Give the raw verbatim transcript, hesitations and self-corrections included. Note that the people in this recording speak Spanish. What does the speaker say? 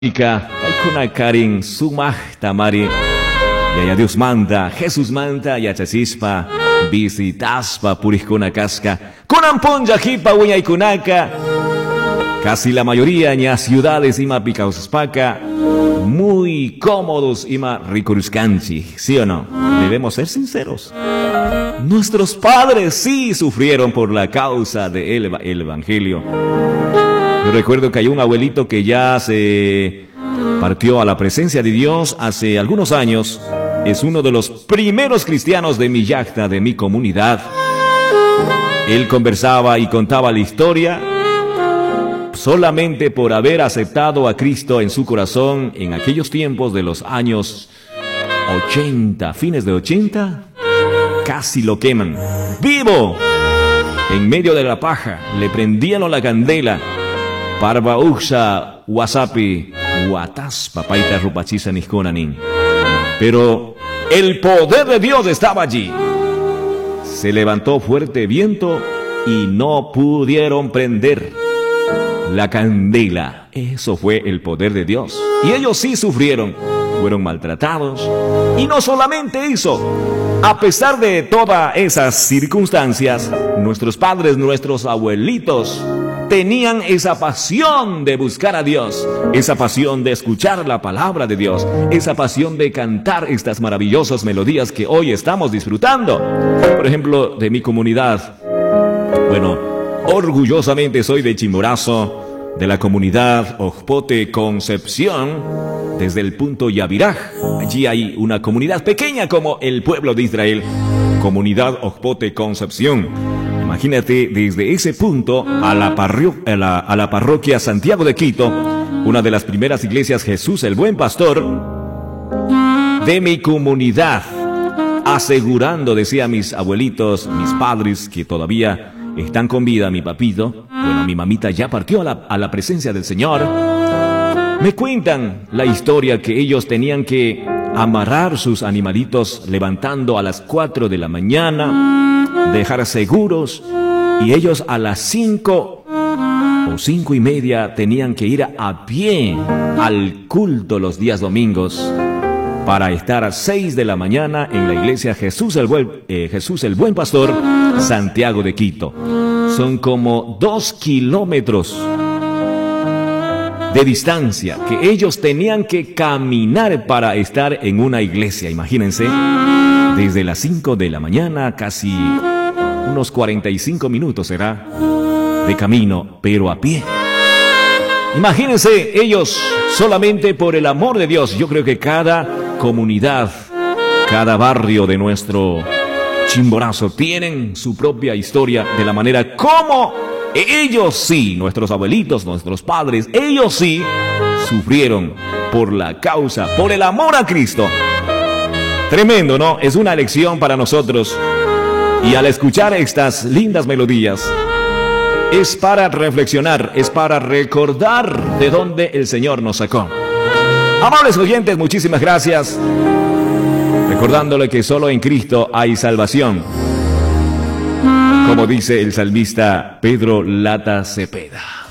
Ika, Aikuna Karin, Sumah Tamari, Yaya Dios manda, Jesús manda, Yachasispa, Visitaspa, Purikuna Casca, Kunampon Yajipa, Huñaykunaka, casi la mayoría en las ciudades ima Picauspaca, muy cómodos ima Ricoruscanchi, ¿sí o no? Debemos ser sinceros. Nuestros padres sí sufrieron por la causa del el Evangelio. Yo recuerdo que hay un abuelito que ya se partió a la presencia de Dios hace algunos años. Es uno de los primeros cristianos de mi yacta, de mi comunidad. Él conversaba y contaba la historia solamente por haber aceptado a Cristo en su corazón en aquellos tiempos de los años ochenta, fines de ochenta. Casi lo queman. ¡Vivo! En medio de la paja, le prendían la candela. Parva uxa, wasapi, watas, papaita rupachisa nisconanin. Pero el poder de Dios estaba allí. Se levantó fuerte viento y no pudieron prender la candela. Eso fue el poder de Dios. Y ellos sí sufrieron. Fueron maltratados. Y no solamente eso. A pesar de todas esas circunstancias, nuestros padres, nuestros abuelitos, tenían esa pasión de buscar a Dios, esa pasión de escuchar la palabra de Dios, esa pasión de cantar estas maravillosas melodías que hoy estamos disfrutando. Por ejemplo, de mi comunidad, bueno, orgullosamente soy de Chimborazo, de la comunidad Ojpote Concepción, desde el punto Yaviraj. Allí hay una comunidad pequeña como el pueblo de Israel, comunidad Ojpote Concepción. Imagínate, desde ese punto a la, a, la, a la parroquia Santiago de Quito, una de las primeras iglesias Jesús el Buen Pastor de mi comunidad, asegurando, decía mis abuelitos, mis padres que todavía están con vida, mi papito, bueno, mi mamita ya partió a la, a la presencia del Señor. Me cuentan la historia que ellos tenían que amarrar sus animalitos levantando a las cuatro de la mañana, dejar seguros, y ellos a las cinco o cinco y media tenían que ir a pie al culto los días domingos para estar a seis de la mañana en la iglesia Jesús el Buen, eh, Jesús el Buen Pastor, Santiago de Quito. Son como dos kilómetros de distancia que ellos tenían que caminar para estar en una iglesia. Imagínense, desde las cinco de la mañana, casi unos cuarenta y cinco minutos será de camino, pero a pie. Imagínense ellos solamente por el amor de Dios. Yo creo que cada comunidad, cada barrio de nuestro Chimborazo tienen su propia historia de la manera como ellos sí, nuestros abuelitos, nuestros padres, ellos sí sufrieron por la causa, por el amor a Cristo. Tremendo, ¿no? Es una lección para nosotros. Y al escuchar estas lindas melodías, es para reflexionar, es para recordar de dónde el Señor nos sacó. Amables oyentes, muchísimas gracias. Recordándole que solo en Cristo hay salvación, como dice el salmista Pedro Lata Cepeda.